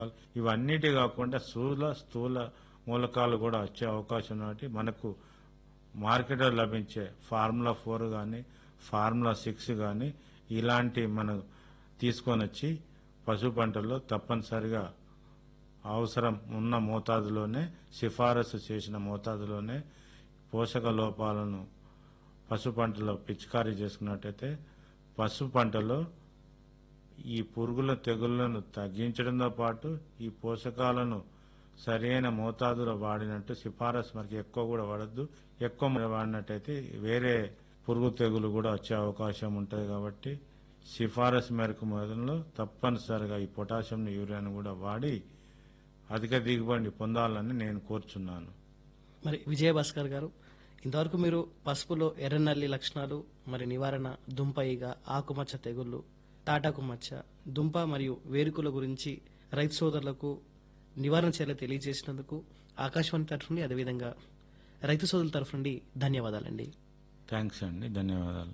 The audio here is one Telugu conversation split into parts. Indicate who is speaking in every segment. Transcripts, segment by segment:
Speaker 1: ఇవన్నిటి కాకుండా స్థూల మూలకాలు కూడా వచ్చే అవకాశం ఉన్నటి మనకు మార్కెట్లో లభించే ఫార్ములా 4 కానీ ఫార్ములా 6 కానీ ఇలాంటి మనం తీసుకొని వచ్చి పశు పంటల్లో తప్పనిసరిగా అవసరం ఉన్న మోతాదులోనే సిఫారసు చేసిన మోతాదులోనే పోషక లోపాలను పశు పంటలో పిచికారీ చేసుకున్నట్టయితే పశు పంటలో ఈ పురుగుల తెగుళ్లను తగ్గించడంతో పాటు ఈ పోషకాలను సరైన మోతాదులో వాడినట్టు సిఫారసు మనకి ఎక్కువ కూడా వాడద్దు. ఎక్కువ వాడినట్టయితే వేరే పురుగు తెగులు కూడా వచ్చే అవకాశం ఉంటుంది. కాబట్టి సిఫారసు మేరకు మొదల్లో తప్పనిసరిగా ఈ పొటాషియం యూరియాను కూడా వాడి అధిక దిగుబడి పొందాలని నేను కోరుచున్నాను.
Speaker 2: మరి విజయభాస్కర్ గారు, ఇంతవరకు మీరు పసుపులో ఎర్రనల్లి లక్షణాలు మరి నివారణ, దుంప ఈగ, ఆకుమచ్చ తెగుళ్లు, తాటాకు మచ్చ, దుంప మరియు వేరుకుల గురించి రైతు సోదరులకు నివారణ చర్యలు తెలియజేసినందుకు ఆకాశవాణి తరఫు నుండి అదేవిధంగా రైతు సోదరుల తరఫు నుండి ధన్యవాదాలండి.
Speaker 1: థ్యాంక్స్ అండి, ధన్యవాదాలు.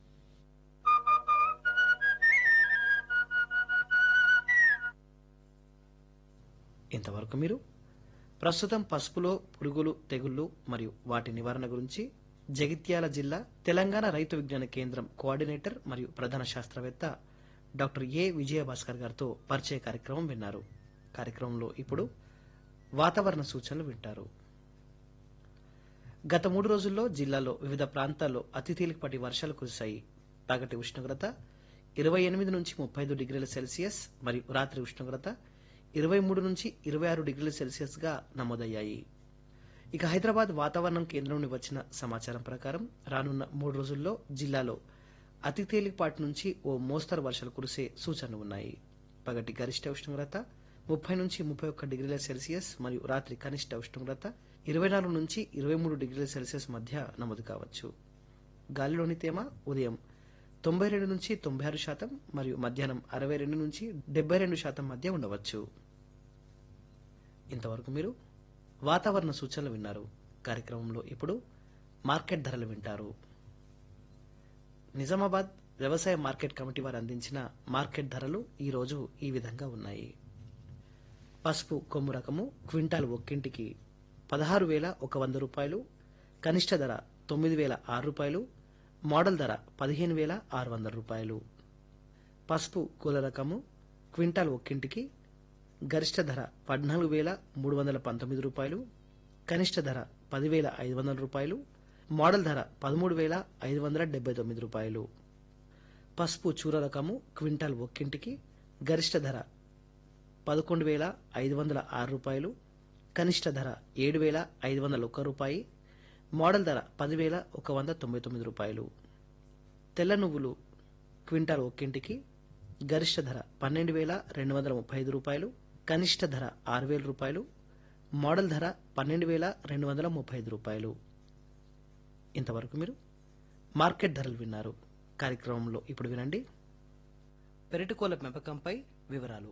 Speaker 2: ఇంతవరకు మీరు ప్రస్తుతం పసుపులో పురుగులు, తెగుళ్లు మరియు వాటి నివారణ గురించి జగిత్యాల జిల్లా తెలంగాణ రైతు విజ్ఞాన కేంద్రం కోఆర్డినేటర్ మరియు ప్రధాన శాస్త్రవేత్త డాక్టర్ ఏ విజయభాస్కర్ గారితో పరిచయ కార్యక్రమం విన్నారు. కార్యక్రమంలో ఇప్పుడు వాతావరణ సూచనలు వింటారు. గత 3 రోజుల్లో జిల్లాలో వివిధ ప్రాంతాల్లో అతి తేలికపాటి వర్షాలు కురిశాయి. పగటి ఉష్ణోగ్రత 28 నుంచి 35 డిగ్రీల సెల్సియస్ మరియు రాత్రి ఉష్ణోగ్రత 23 నుంచి 26 డిగ్రీల సెల్సియస్ గా నమోదయ్యాయి. ఇక హైదరాబాద్ వాతావరణం కేంద్రం నుండి వచ్చిన సమాచారం ప్రకారం రానున్న 3 రోజుల్లో జిల్లాలో అతి తేలికపాటి నుంచి ఓ మోస్తరు వర్షాలు కురిసే సూచనలు ఉన్నాయి. పగటి గరిష్ట ఉష్ణోగ్రత 30 నుంచి 31 డిగ్రీల సెల్సియస్ మరియు రాత్రి కనిష్ట ఉష్ణోగ్రత 24 నుంచి 23 డిగ్రీల సెల్సియస్ మధ్య నమోదు కావచ్చు. గాలిలోని తేమ ఉదయం 92 నుంచి 96% మరియు మధ్యాహ్నం 62 నుంచి 72% మధ్య ఉండవచ్చు. ఇంతవరకు మీరు వాతావరణ సూచనలు విన్నారు. కార్యక్రమంలో ఇప్పుడు మార్కెట్ ధరలు వింటారు. నిజామాబాద్ వ్యవసాయ మార్కెట్ కమిటీ వారు అందించిన మార్కెట్ ధరలు ఈ రోజు ఈ విధంగా ఉన్నాయి. పసుపు కొమ్ము రకము క్వింటాల్ ఒక్కింటికి 16,100 రూపాయలు, కనిష్ట ధర 9,006 రూపాయలు, మోడల్ ధర 15,600 రూపాయలు. పసుపు కూల రకము క్వింటాల్ ఒక్కింటికి గరిష్ట ధర 14,319 రూపాయలు, కనిష్ట ధర 10,500 రూపాయలు, మోడల్ ధర 13,579 రూపాయలు. పసుపు చూర రకము క్వింటాల్ ఒక్కింటికి గరిష్ట ధర 11,506 రూపాయలు, కనిష్ట ధర 7,501 రూపాయి, మోడల్ ధర 10,199 రూపాయలు. తెల్ల నువ్వులు క్వింటాల్ ఒక్కింటికి గరిష్ట ధర 12,235 రూపాయలు, కనిష్ట ధర 6,000 రూపాయలు, మోడల్ ధర 12,235 రూపాయలు. ఇంతవరకు మీరు మార్కెట్ ధరలు విన్నారు. కార్యక్రమంలో ఇప్పుడు వినండి పెరటికోళ్ల పెంపకంపై వివరాలు.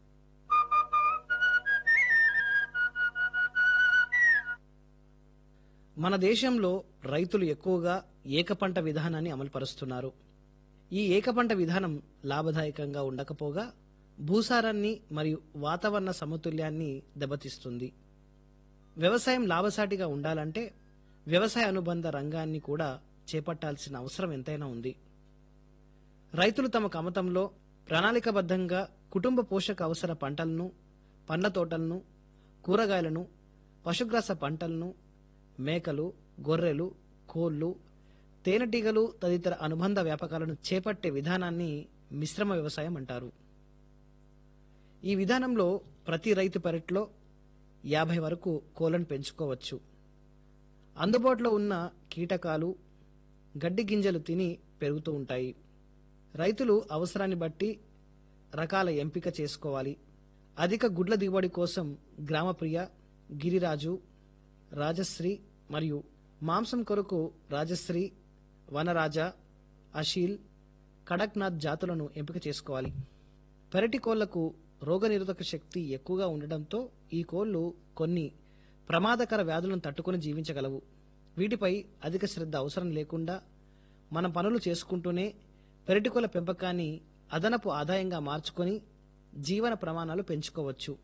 Speaker 2: మన దేశంలో రైతులు ఎక్కువగా ఏకపంట విధానాన్ని అమలుపరుస్తున్నారు. ఈ ఏకపంట విధానం లాభదాయకంగా ఉండకపోగా భూసారాన్ని మరియు వాతావరణ సమతుల్యాన్ని దెబ్బతీస్తుంది. వ్యవసాయం లాభసాటిగా ఉండాలంటే వ్యవసాయ అనుబంధ రంగాన్ని కూడా చేపట్టాల్సిన అవసరం ఎంతైనా ఉంది. రైతులు తమ కమతంలో ప్రణాళికబద్ధంగా కుటుంబ పోషక అవసర పంటలను, పండ్ల తోటలను, కూరగాయలను, పశుగ్రాస పంటలను, మేకలు, గొర్రెలు, కోళ్లు, తేనెటీగలు తదితర అనుబంధ వ్యాపకాలను చేపట్టే విధానాన్ని మిశ్రమ వ్యవసాయం అంటారు. ఈ విధానంలో ప్రతి రైతు పెరట్లో 50 వరకు కోళ్లను పెంచుకోవచ్చు. అందుబాటులో ఉన్న కీటకాలు, గడ్డి గింజలు తిని పెరుగుతూ ఉంటాయి. రైతులు అవసరాన్ని బట్టి రకాల ఎంపిక చేసుకోవాలి. అధిక గుడ్ల దిగుబడి కోసం గ్రామప్రియ, గిరిరాజు, రాజశ్రీ మరియు మాంసం కొరకు రాజశ్రీ, వనరాజ, అషీల్, కడక్నాథ్ జాతులను ఎంపిక చేసుకోవాలి. పెరటి కోళ్లకు రోగనిరోధక శక్తి ఎక్కువగా ఉండడంతో ఈ కోళ్లు కొన్ని ప్రమాదకర వ్యాధులను తట్టుకొని జీవించగలవు. వీటిపై అధిక శ్రద్ధ అవసరం లేకుండా మన పనులు చేసుకుంటూనే పెరటికోళ్ల పెంపకాన్ని అదనపు ఆదాయంగా మార్చుకొని జీవన ప్రమాణాలు పెంచుకోవచ్చు.